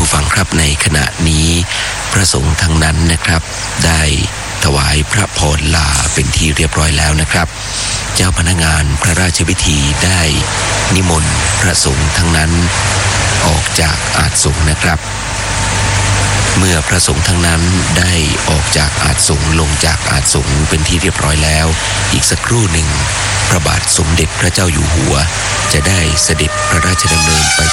ผู้ฟังครับในขณะนี้พระสงฆ์ทั้งนั้นนะครับได้ถวายพระพรลาเป็นที่เรียบร้อยแล้วนะครับเจ้าพนักงานพระราชพิธีได้นิมนต์พระสงฆ์ทั้งนั้นออกจากอาสงฆ์นะครับเมื่อพระสงฆ์ทั้งนั้นได้ออกจากอาสงฆ์ลงจากอาสงฆ์เป็นที่เรียบร้อยแล้วอีกสักครู่หนึ่งพระบาทสมเด็จพระเจ้าอยู่หัวจะได้เสด็จพระราชดำเนินไป